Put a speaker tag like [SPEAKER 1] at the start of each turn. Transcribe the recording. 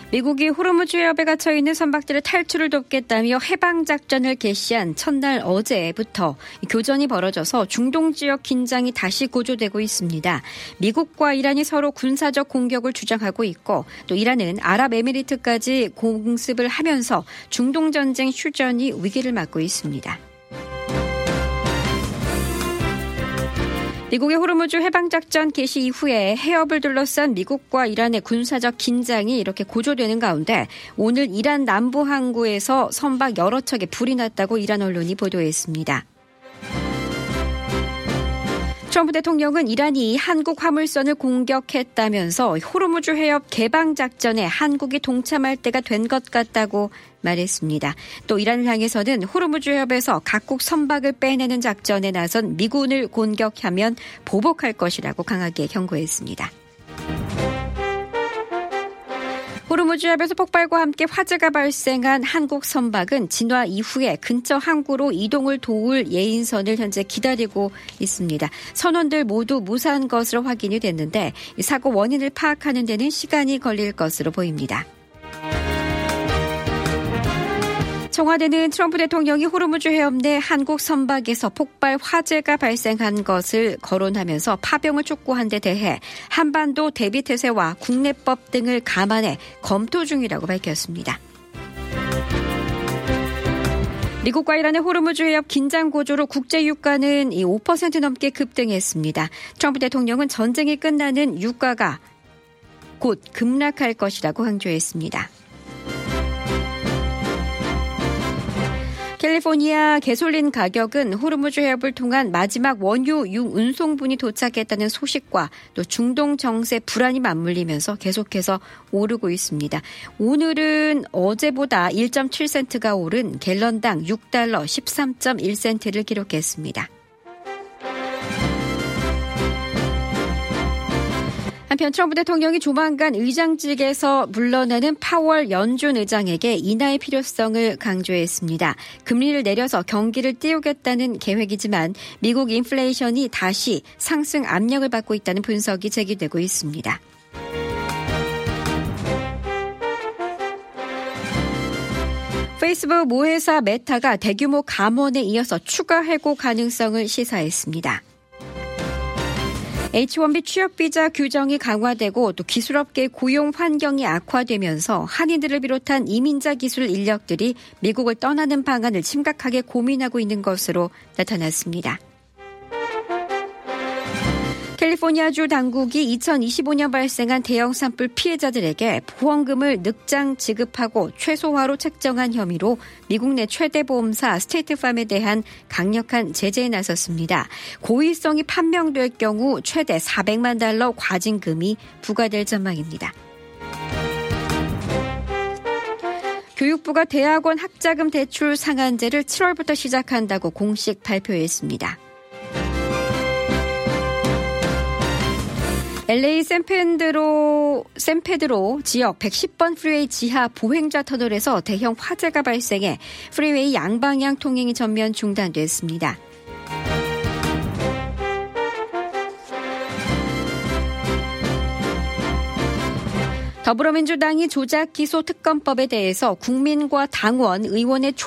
[SPEAKER 1] 미국이 호르무즈 해협에 갇혀있는 선박들의 탈출을 돕겠다며 해방작전을 개시한 첫날 어제부터 교전이 벌어져서 중동 지역 긴장이 다시 고조되고 있습니다. 미국과 이란이 서로 군사적 공격을 주장하고 있고 또 이란은 아랍에미리트까지 공습을 하면서 중동 전쟁 휴전이 위기를 맞고 있습니다. 미국의 호르무즈 해방작전 개시 이후에 해협을 둘러싼 미국과 이란의 군사적 긴장이 이렇게 고조되는 가운데 오늘 이란 남부 항구에서 선박 여러 척에 불이 났다고 이란 언론이 보도했습니다. 트럼프 대통령은 이란이 한국 화물선을 공격했다면서 호르무즈 해협 개방 작전에 한국이 동참할 때가 된 것 같다고 말했습니다. 또 이란을 향해서는 호르무즈 해협에서 각국 선박을 빼내는 작전에 나선 미군을 공격하면 보복할 것이라고 강하게 경고했습니다. 호르무즈 해협에서 폭발과 함께 화재가 발생한 한국 선박은 진화 이후에 근처 항구로 이동을 도울 예인선을 현재 기다리고 있습니다. 선원들 모두 무사한 것으로 확인이 됐는데 사고 원인을 파악하는 데는 시간이 걸릴 것으로 보입니다. 청와대는 트럼프 대통령이 호르무즈 해협 내 한국 선박에서 폭발 화재가 발생한 것을 거론하면서 파병을 촉구한 데 대해 한반도 대비태세와 국내법 등을 감안해 검토 중이라고 밝혔습니다. 미국과 이란의 호르무즈 해협 긴장 고조로 국제 유가는 5% 넘게 급등했습니다. 트럼프 대통령은 전쟁이 끝나는 유가가 곧 급락할 것이라고 강조했습니다. 캘리포니아 개솔린 가격은 호르무즈 해협을 통한 마지막 원유 운송분이 도착했다는 소식과 또 중동 정세 불안이 맞물리면서 계속해서 오르고 있습니다. 오늘은 어제보다 1.7센트가 오른 갤런당 6달러 13.1센트를 기록했습니다. 한편 트럼프 대통령이 조만간 의장직에서 물러나는 파월 연준 의장에게 인하의 필요성을 강조했습니다. 금리를 내려서 경기를 띄우겠다는 계획이지만 미국 인플레이션이 다시 상승 압력을 받고 있다는 분석이 제기되고 있습니다. 페이스북 모회사 메타가 대규모 감원에 이어서 추가 해고 가능성을 시사했습니다. H-1B 취업비자 규정이 강화되고 또 기술업계 고용 환경이 악화되면서 한인들을 비롯한 이민자 기술 인력들이 미국을 떠나는 방안을 심각하게 고민하고 있는 것으로 나타났습니다. 캘리포니아주 당국이 2025년 발생한 대형 산불 피해자들에게 보험금을 늑장 지급하고 최소화로 책정한 혐의로 미국 내 최대 보험사 스테이트팜에 대한 강력한 제재에 나섰습니다. 고의성이 판명될 경우 최대 $400만 과징금이 부과될 전망입니다. 교육부가 대학원 학자금 대출 상한제를 7월부터 시작한다고 공식 발표했습니다. LA 샌페드로 지역 110번 프리웨이 지하 보행자 터널에서 대형 화재가 발생해 프리웨이 양방향 통행이 전면 중단됐습니다. 더불어민주당이 조작 기소 특검법에 대해서 국민과 당원, 의원의